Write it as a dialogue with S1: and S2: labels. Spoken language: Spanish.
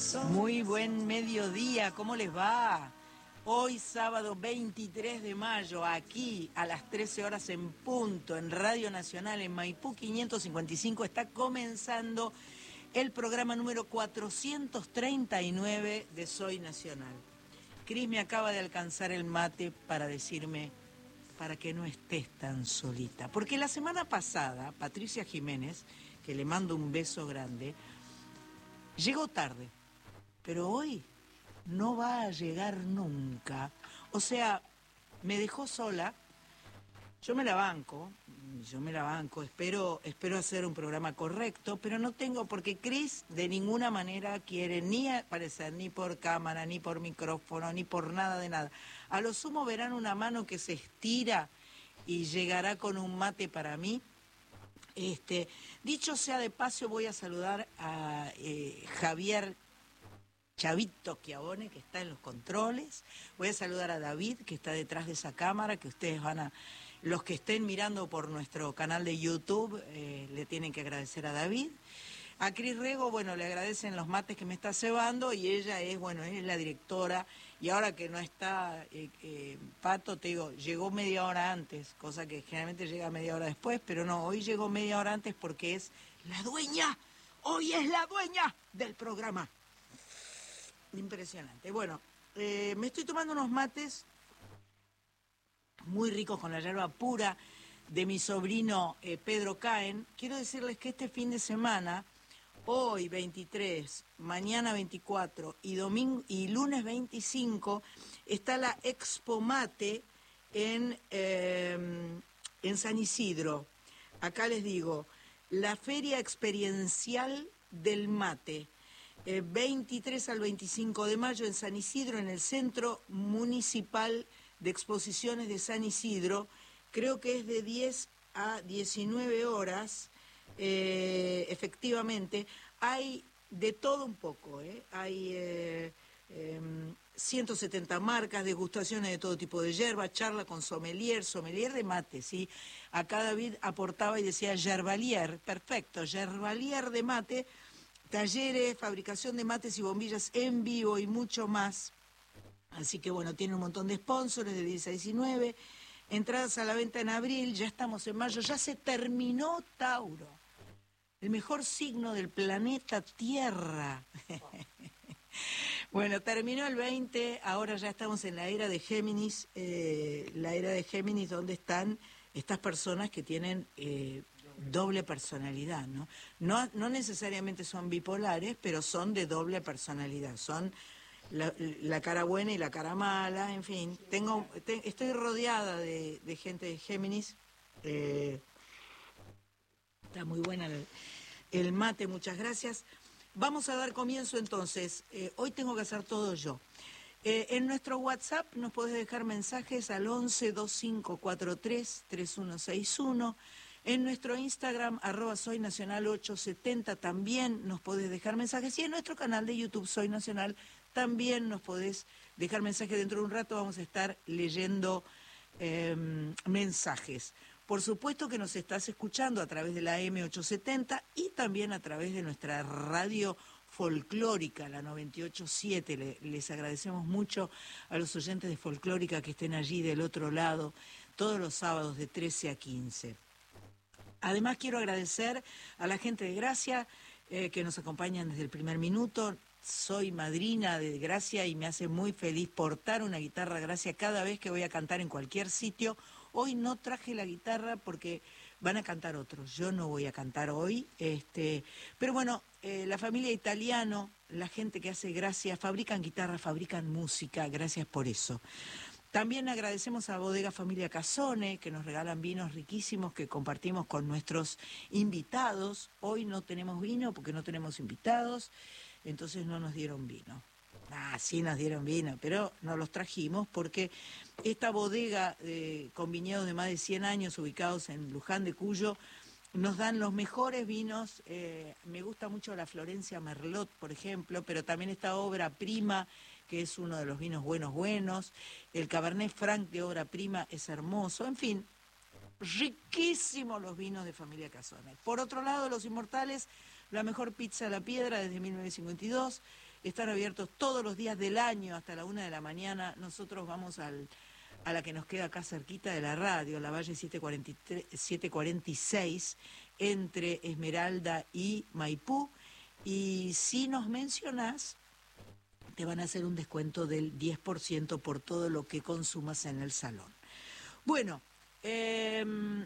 S1: Muy buen mediodía, ¿cómo les va? Hoy sábado 23 de mayo, aquí a las 13 horas en punto, en Radio Nacional, en Maipú 555, está comenzando el programa número 439 de Soy Nacional. Cris me acaba de alcanzar el mate para decirme, para que no estés tan solita. Porque la semana pasada, Patricia Jiménez, que le mando un beso grande, llegó tarde, pero hoy no va a llegar nunca. O sea, me dejó sola. Yo me la banco, espero hacer un programa correcto, pero no tengo, porque Cris de ninguna manera quiere ni aparecer, ni por cámara, ni por micrófono, ni por nada de nada. A lo sumo verán una mano que se estira y llegará con un mate para mí. Dicho sea de paso, voy a saludar a Javier Chavito Chiavone, que está en los controles. Voy a saludar a David, que está detrás de esa cámara, que ustedes los que estén mirando por nuestro canal de YouTube, le tienen que agradecer a David. A Cris Rego, bueno, le agradecen los mates que me está cebando, y ella es la directora, y ahora que no está Pato, te digo, llegó media hora antes, cosa que generalmente llega media hora después, pero no, hoy llegó media hora antes porque es la dueña, hoy es la dueña del programa. Impresionante. Bueno, me estoy tomando unos mates muy ricos con la yerba pura de mi sobrino Pedro Caen. Quiero decirles que este fin de semana, hoy 23, mañana 24 y lunes 25, está la Expo Mate en San Isidro. Acá les digo, la Feria Experiencial del Mate. 23 al 25 de mayo en San Isidro, en el Centro Municipal de Exposiciones de San Isidro. Creo que es de 10 a 19 horas, efectivamente. Hay de todo un poco, hay 170 marcas, degustaciones de todo tipo de hierba, charla con sommelier de mate, ¿sí? Acá David aportaba y decía yerbalier, perfecto, yerbalier de mate. Talleres, fabricación de mates y bombillas en vivo y mucho más. Así que bueno, tiene un montón de sponsors de 10 a 19. Entradas a la venta en abril, ya estamos en mayo, ya se terminó Tauro. El mejor signo del planeta Tierra. Bueno, terminó el 20, ahora ya estamos en la era de Géminis, donde están estas personas que tienen doble personalidad, ¿no? No necesariamente son bipolares, pero son de doble personalidad, son la cara buena y la cara mala, en fin. Estoy rodeada de gente de Géminis. Está muy buena el mate, muchas gracias. Vamos a dar comienzo entonces. Hoy tengo que hacer todo yo. En nuestro WhatsApp nos podés dejar mensajes al 11 2543 3161. En nuestro Instagram, @soynacional870, también nos podés dejar mensajes. Y en nuestro canal de YouTube, Soy Nacional, también nos podés dejar mensajes. Dentro de un rato vamos a estar leyendo mensajes. Por supuesto que nos estás escuchando a través de la M870 y también a través de nuestra radio folclórica, la 98.7. Les agradecemos mucho a los oyentes de Folclórica que estén allí del otro lado todos los sábados de 13 a 15. Además quiero agradecer a la gente de Gracia que nos acompañan desde el primer minuto. Soy madrina de Gracia y me hace muy feliz portar una guitarra Gracia cada vez que voy a cantar en cualquier sitio. Hoy no traje la guitarra porque van a cantar otros, yo no voy a cantar hoy. Pero bueno, la familia Italiano, la gente que hace Gracia, fabrican guitarra, fabrican música, gracias por eso. También agradecemos a Bodega Familia Casone, que nos regalan vinos riquísimos que compartimos con nuestros invitados. Hoy no tenemos vino porque no tenemos invitados, entonces no nos dieron vino. Sí nos dieron vino, pero no los trajimos porque esta bodega con viñedos de más de 100 años ubicados en Luján de Cuyo nos dan los mejores vinos. Me gusta mucho la Florencia Merlot, por ejemplo, pero también esta Obra Prima, que es uno de los vinos buenos. El Cabernet Franc de Obra Prima es hermoso. En fin, riquísimos los vinos de Familia Casone. Por otro lado, Los Inmortales, la mejor pizza a la piedra desde 1952. están abiertos todos los días del año hasta la 1 de la mañana. Nosotros vamos a la que nos queda acá cerquita de la radio, la Valle 746, entre Esmeralda y Maipú. Y si nos mencionás, te van a hacer un descuento del 10% por todo lo que consumas en el salón. Bueno,